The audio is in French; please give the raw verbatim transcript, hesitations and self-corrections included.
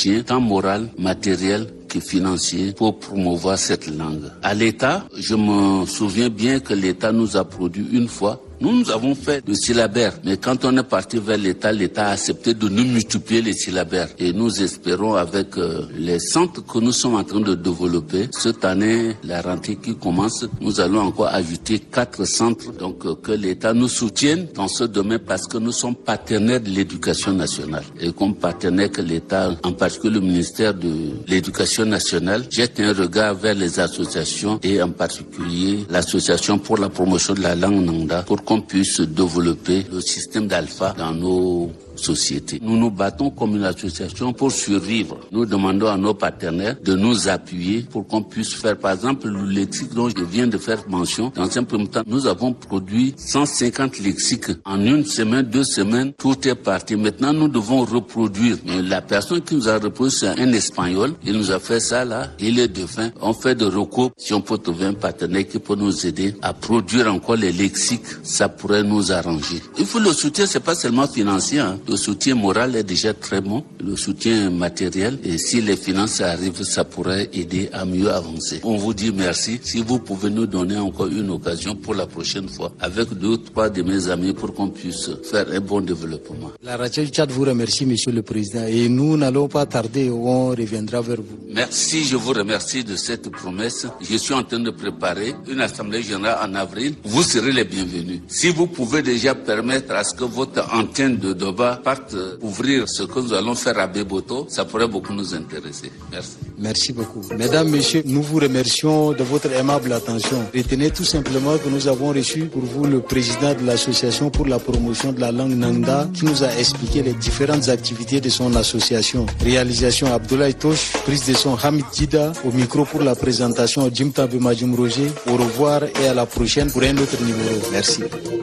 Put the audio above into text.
soutien, tant moral, matériel que financier, pour promouvoir cette langue. À l'État, je me souviens bien que l'État nous a produit une fois. Nous, nous avons fait le syllabaire, mais quand on est parti vers l'État, l'État a accepté de nous multiplier les syllabaires. Et nous espérons avec euh, les centres que nous sommes en train de développer, cette année, la rentrée qui commence, nous allons encore ajouter quatre centres, donc euh, que l'État nous soutienne dans ce domaine parce que nous sommes partenaires de l'éducation nationale. Et comme partenaire que l'État, en particulier le ministère de l'Éducation nationale, jette un regard vers les associations et en particulier l'association pour la promotion de la langue Nangda pour qu'on puisse développer le système d'alpha dans nos sociétés. Nous nous battons comme une association pour survivre. Nous demandons à nos partenaires de nous appuyer pour qu'on puisse faire, par exemple, le lexique dont je viens de faire mention. Dans un premier temps, nous avons produit cent cinquante lexiques. En une semaine, deux semaines, tout est parti. Maintenant, nous devons reproduire. Mais la personne qui nous a reproduit, c'est un Espagnol. Il nous a fait ça là. Il est de fin. On fait de recours. Si on peut trouver un partenaire qui peut nous aider à produire encore les lexiques, ça pourrait nous arranger. Il faut le soutien, c'est pas seulement financier, hein. Le soutien moral est déjà très bon, le soutien matériel, et si les finances arrivent, ça pourrait aider à mieux avancer. On vous dit merci. Si vous pouvez nous donner encore une occasion pour la prochaine fois, avec deux ou trois de mes amis, pour qu'on puisse faire un bon développement. La radio du Tchad vous remercie, Monsieur le Président, et nous n'allons pas tarder, on reviendra vers vous. Merci, je vous remercie de cette promesse. Je suis en train de préparer une assemblée générale en avril. Vous serez les bienvenus. Si vous pouvez déjà permettre à ce que votre antenne de débat parte ouvrir ce que nous allons faire à Beboto, ça pourrait beaucoup nous intéresser. Merci. Merci beaucoup. Mesdames, Messieurs, nous vous remercions de votre aimable attention. Retenez tout simplement que nous avons reçu pour vous le président de l'association pour la promotion de la langue Nangda qui nous a expliqué les différentes activités de son association. Réalisation Abdoulaye Tosh, prise de son Hamid Dida, au micro pour la présentation Jim Tabé Majum Roger. Au revoir et à la prochaine pour un autre numéro. Merci.